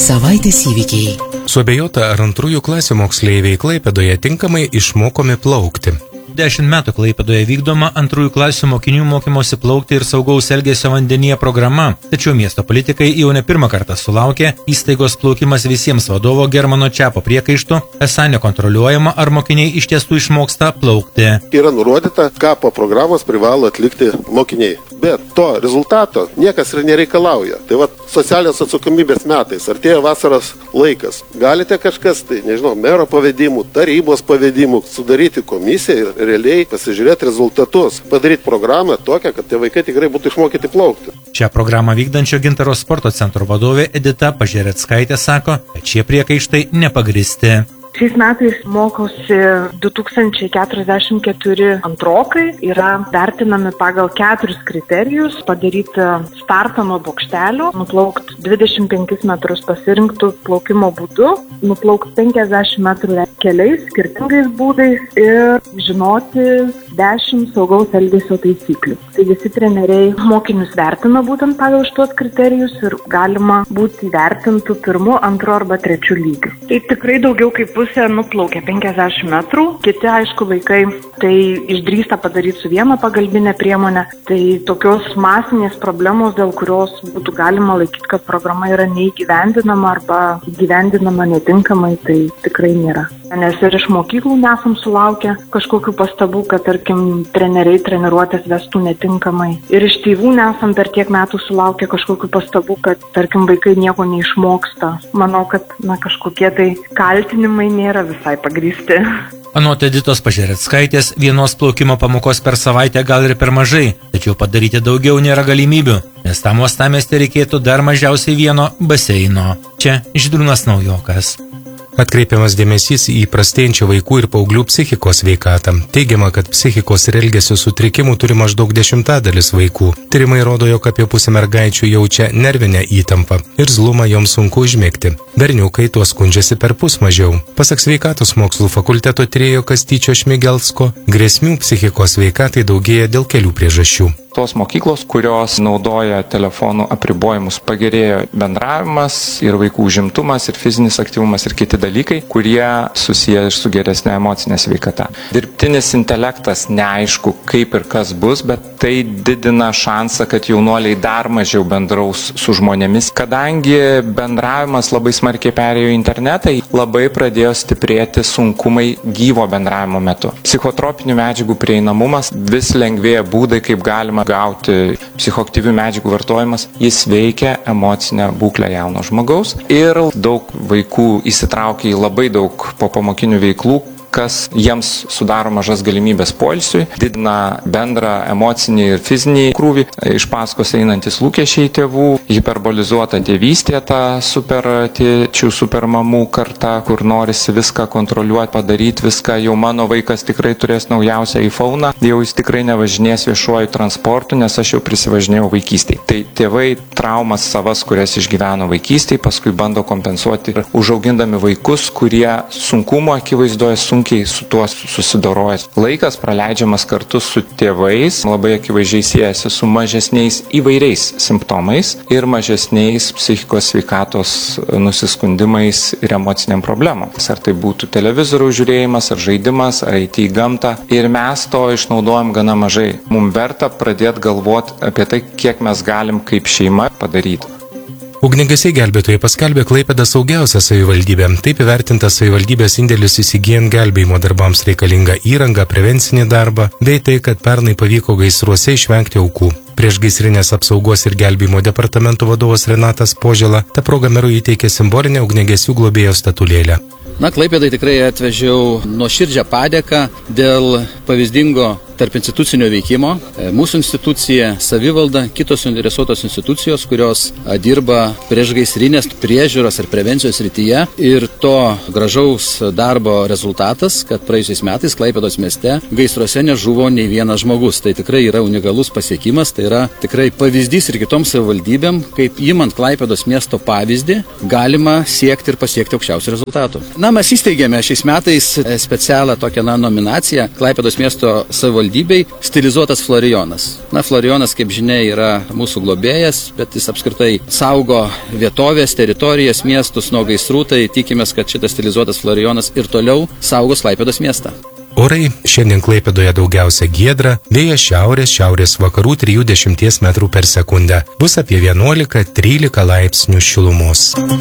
Savaitės įvykiai. Suabejota, ar antrųjų klasių moksleiviai Klaipėdoje tinkamai išmokomi plaukti. 10 metų Klaipėdoje vykdoma antrųjų klasių mokinių mokymosi plaukti ir saugaus elgesio vandenyje programa. Tačiau miesto politikai jau ne pirmą kartą sulaukė įstaigos plaukimas visiems vadovo Germano Čiapo priekaištų, esą nekontroliuojama, ar mokiniai iš tiesų išmoksta plaukti. Yra nurodyta, ką po programos privalo atlikti mokiniai. Bet to rezultato niekas ir nereikalauja. Tai va, socialinės atsakomybės metais, artėja vasaros laikas. Galite kažkas, tai nežinau, mero pavedimų, tarybos pavedimų, sudaryti komisiją ir realiai pasižiūrėti rezultatus, padaryti programą tokią, kad tie vaikai tikrai būtų išmokyti plaukti. Šią programą vykdančio Gintaro sporto centro vadovė Edita Pažereckaitė sako, kad šie priekaištai nepagristi. Šiais metais mokosi 2044 antrokai, yra vertinami pagal 4 kriterijus: padaryti startą nuo bokštelio, nuplaukti 25 metrus pasirinktų plaukimo būdu, nuplaukti 50 metrų keliais skirtingais būdais ir žinoti 10 saugaus elgesio taisyklių. Tai visi treneriai mokinius vertina būtent pagal šitos kriterijus ir galima būti įvertintų 1, 2 arba 3 lygių. Tai tikrai daugiau kaip pusė nuplaukia 50 metrų, kiti, aišku, vaikai tai išdrįsta padaryti su viena pagalbinė priemonė. Tai tokios masinės problemos, dėl kurios būtų galima laikyti, kad programa yra neįgyvendinama arba įgyvendinama netinkamai, tai tikrai nėra. Nes ir iš mokyklų nesam sulaukę kažkokių pastabų, kad, tarkim, treneriai treniruotės vestų netinkamai. Ir iš tėvų nesam per tiek metų sulaukę kažkokių pastabų, kad, tarkim, vaikai nieko neišmoksta. Manau, kad kažkokie tai kaltinimai nėra visai pagrįsti. Anot Editos Pažereckaitės, vienos plaukimo pamokos per savaitę gal ir per mažai, tačiau padaryti daugiau nėra galimybių, nes tam uostamieste reikėtų dar mažiausiai vieno baseino. Čia Žydrūnas Naujokas. Atkreipiamas dėmesys į prastėjančią vaikų ir paauglių psichikos sveikatą. Teigiama, kad psichikos ir elgesio sutrikimų turi maždaug 10% vaikų. Tyrimai rodo, jog apie pusę mergaičių jaučia nervinę įtampą ir zlumą joms sunku užmigti. Berniukai tuo skundžiasi perpus mažiau. Pasak sveikatos mokslų fakulteto tyrėjo Kastyčio Šmigelsko, grėsmių psichikos sveikatai daugėja dėl kelių priežasčių. Tos mokyklos, kurios naudoja telefonų apribojimus, pagerėjo bendravimas ir vaikų užimtumas ir fizinis aktyvumas ir kiti dalykai, kurie susiję ir su geresnė emocinė sveikata. Dirbtinis intelektas neaišku, kaip ir kas bus, bet tai didina šansą, kad jaunuoliai dar mažiau bendraus su žmonėmis. Kadangi bendravimas labai smarkiai perėjo į internetą, labai pradėjo stiprėti sunkumai gyvo bendravimo metu. Psichotropinių medžiagų prieinamumas, vis lengvėja būdai, kaip galima gauti psichoaktyvių medžiagų vartojimas, jis veikia emocinę būklę jauno žmogaus ir daug vaikų įsitraukia į labai daug popamokinių veiklų, kas jiems sudaro mažas galimybės poilsiui, didina bendrą emocinį ir fizinį krūvį, iš paskos einantis lūkesčiai tėvų, hiperbolizuota tėvystė, ta super tėčių, super mamų karta, kur norisi viską kontroliuoti, padaryti viską, jau mano vaikas tikrai turės naujausią iPhone'ą, jau jis tikrai nevažinės viešuoju transportu, nes aš jau prisivažinėjau vaikystėje. Tai tėvai traumas savas, kurias išgyveno vaikystėje, paskui bando kompensuoti užaugindami vaikus, kurie sunkumo akivaizdoje sunkiai su tuo susidorojęs. Laikas praleidžiamas kartu su tėvais labai akivaizdžiai siejasi su mažesniais įvairiais simptomais ir mažesniais psichikos sveikatos nusiskundimais ir emociniam problemom. Ar tai būtų televizorių žiūrėjimas, ar žaidimas, ar eiti į gamtą. Ir mes to išnaudojam gana mažai. Mums verta pradėti galvoti apie tai, kiek mes galim kaip šeima padaryti. Ugniagesiai gelbėtojai paskelbė Klaipėdą saugiausią savivaldybę. Taip įvertintas savivaldybės indėlis įsigijant gelbėjimo darbams reikalingą įrangą, prevencinį darbą, bei tai, kad pernai pavyko gaisruose išvengti aukų. Priešgaisrinės apsaugos ir gelbėjimo departamento vadovas Renatas Požela tą progą merui įteikė simbolinę ugniagesių globėjo statulėlę. Klaipėdai tikrai atvežiau nuoširdžią padėką dėl pavyzdingo tarp institucinio veikimo. Mūsų institucija, savivalda, kitos suinteresuotos institucijos, kurios dirba priešgaisrinės priežiūros ir prevencijos srityje. Ir to gražaus darbo rezultatas, kad praėjusiais metais Klaipėdos mieste gaisruose nežuvo nei vienas žmogus. Tai tikrai yra unikalus pasiekimas, tai yra tikrai pavyzdys ir kitoms savivaldybėm, kaip imant Klaipėdos miesto pavyzdį, galima siekti ir pasiekti aukščiausių rezultatų. Mes įsteigėme šiais metais specialią tokią nominaciją Klaipėdos miesto savivaldybė savivaldybei stilizuotas Florijonas. Na, Florijonas, kaip žinia, yra mūsų globėjas, bet jis apskritai saugo vietovės, teritorijas, miestus nuo gaisrų, tai tikimės, kad šitas stilizuotas Florijonas ir toliau saugos Klaipėdos miestą. Orai šiandien Klaipėdoje daugiausia giedra, vėjas šiaurės vakarų 3–10 metrų per sekundę. Bus apie 11–13 laipsnių šilumos.